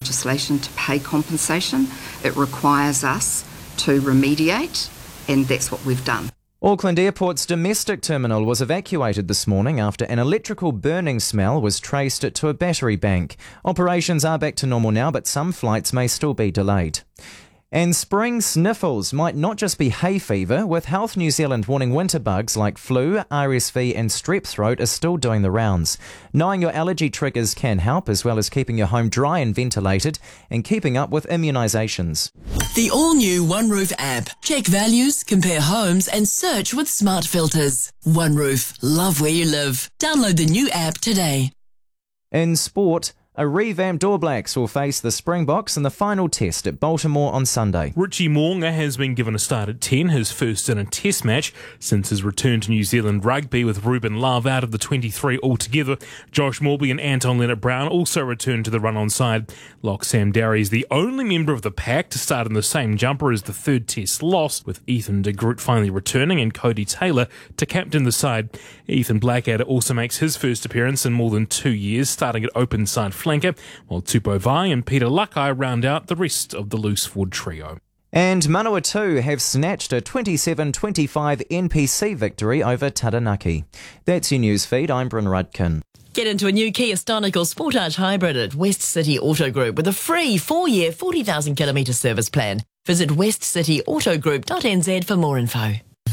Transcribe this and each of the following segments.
legislation to pay compensation. It requires us to remediate, and that's what we've done. Auckland Airport's domestic terminal was evacuated this morning after an electrical burning smell was traced to a battery bank. Operations are back to normal now, but some flights may still be delayed. And spring sniffles might not just be hay fever, with Health New Zealand warning winter bugs like flu, RSV and strep throat are still doing the rounds. Knowing your allergy triggers can help, as well as keeping your home dry and ventilated and keeping up with immunisations. The all-new OneRoof app. Check values, compare homes and search with smart filters. OneRoof. Love where you live. Download the new app today. In sport, a revamped All Blacks will face the Springboks in the final test at Baltimore on Sunday. Richie Mo'unga has been given a start at 10, his first in a test match since his return to New Zealand rugby, with Ruben Love out of the 23 altogether. Josh Morby and Anton Leonard-Brown also returned to the run-on side. Lock Sam Darry is the only member of the pack to start in the same jumper as the third test loss, with Ethan de Groot finally returning and Cody Taylor to captain the side. Ethan Blackadder also makes his first appearance in more than 2 years, starting at open side flanker, while Tupou Vai and Peter Lakai round out the rest of the loose forward trio. And Manawatu have snatched a 27-25 NPC victory over Taranaki. That's your news feed. I'm Bryn Rudkin. Get into a new Kia Stonic or Sportage Hybrid at West City Auto Group with a free 4-year, 40,000 kilometre service plan. Visit westcityautogroup.nz for more info.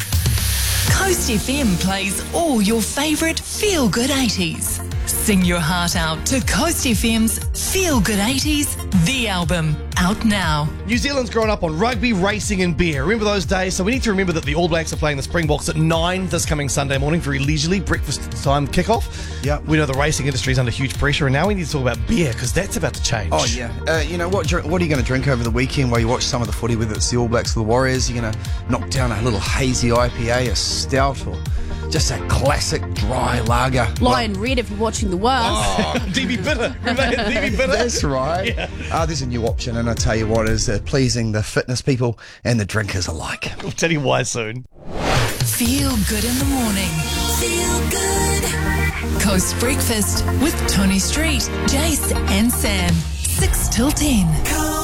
Coast FM plays all your favourite feel-good 80s. Sing your heart out to Coast FM's Feel Good 80s, the album, out now. New Zealand's grown up on rugby, racing and beer. Remember those days? So we need to remember that the All Blacks are playing the Springboks at 9 this coming Sunday morning, very leisurely, breakfast time kickoff. Yeah. We know the racing industry's under huge pressure, and now we need to talk about beer, because that's about to change. Oh, yeah. You know, what are you going to drink over the weekend while you watch some of the footy, whether it's the All Blacks or the Warriors? You're going to knock down a little hazy IPA, a stout, or just a classic dry lager. Lion Red if you're watching the Wales. Oh, DB Bitter. Remember DB Bitter? That's right. Yeah. There's a new option, and I tell you what, is pleasing the fitness people and the drinkers alike. We'll tell you why soon. Feel good in the morning. Feel good. Coast Breakfast with Tony Street, Jace and Sam. 6 till 10.